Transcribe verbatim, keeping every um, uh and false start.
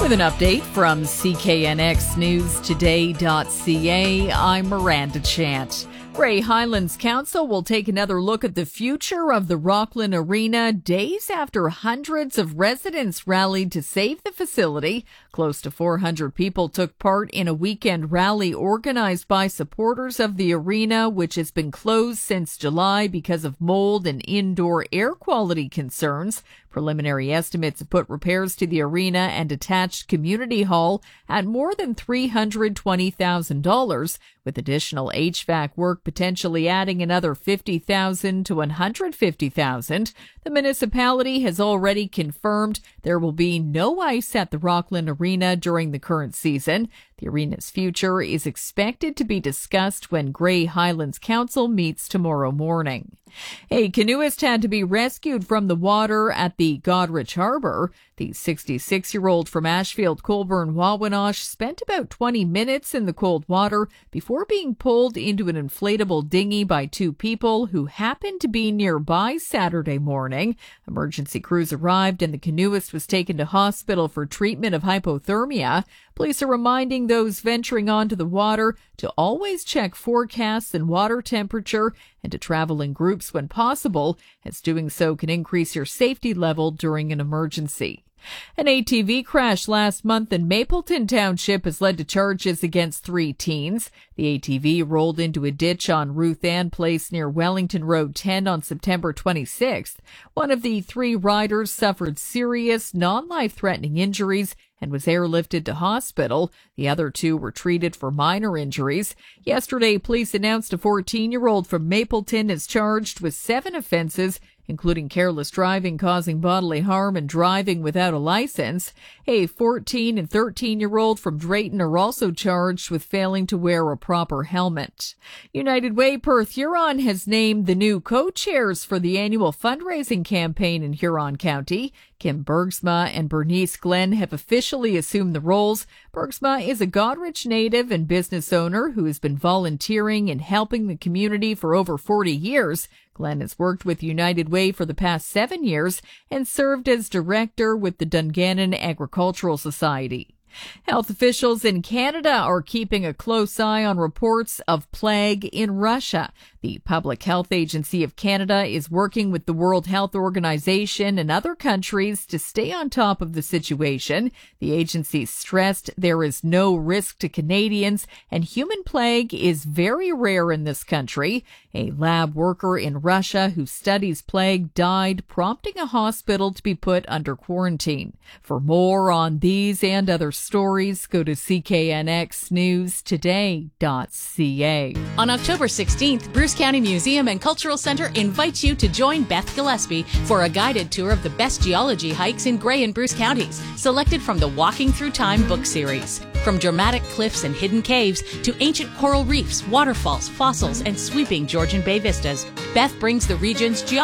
With an update from C K N X News Today dot C A, I'm Miranda Chant. Grey Highlands Council will take another look at the future of the Rockland Arena days after hundreds of residents rallied to save the facility. Close to four hundred people took part in a weekend rally organized by supporters of the arena, which has been closed since July because of mold and indoor air quality concerns. Preliminary estimates have put repairs to the arena and attached community hall at more than three hundred twenty thousand dollars, with additional H V A C work potentially adding another fifty thousand dollars to one hundred fifty thousand dollars. The municipality has already confirmed there will be no ice at the Rockland Arena during the current season. The arena's future is expected to be discussed when Grey Highlands Council meets tomorrow morning. A canoeist had to be rescued from the water at the Goderich Harbor. The sixty-six-year-old from Ashfield, Colborne, Wawanosh spent about twenty minutes in the cold water before being pulled into an inflatable dinghy by two people who happened to be nearby Saturday morning. Emergency crews arrived and the canoeist was taken to hospital for treatment of hypothermia. Police are reminding those venturing onto the water to always check forecasts and water temperature and to travel in groups when possible, as doing so can increase your safety level during an emergency. An A T V crash last month in Mapleton Township has led to charges against three teens. The A T V rolled into a ditch on Ruth Ann Place near Wellington Road ten on September twenty-sixth. One of the three riders suffered serious, non-life-threatening injuries and was airlifted to hospital. The other two were treated for minor injuries. Yesterday, police announced a fourteen-year-old from Mapleton is charged with seven offenses, including careless driving causing bodily harm and driving without a license. A fourteen and thirteen-year-old from Drayton are also charged with failing to wear a proper helmet. United Way Perth Huron has named the new co-chairs for the annual fundraising campaign in Huron County. Kim Bergsma and Bernice Glenn have officially assumed the roles. Bergsma is a Goderich native and business owner who has been volunteering and helping the community for over forty years. Glenn has worked with United Way for the past seven years and served as director with the Dungannon Agricultural Society. Health officials in Canada are keeping a close eye on reports of plague in Russia. The Public Health Agency of Canada is working with the World Health Organization and other countries to stay on top of the situation. The agency stressed there is no risk to Canadians and human plague is very rare in this country. A lab worker in Russia who studies plague died, prompting a hospital to be put under quarantine. For more on these and other stories, go to C K N X News Today dot C A. On October sixteenth, Bruce County Museum and Cultural Center invites you to join Beth Gillespie for a guided tour of the best geology hikes in Grey and Bruce counties, selected from the Walking Through Time book series. From dramatic cliffs and hidden caves to ancient coral reefs, waterfalls, fossils, and sweeping Georgian Bay vistas, Beth brings the region's geology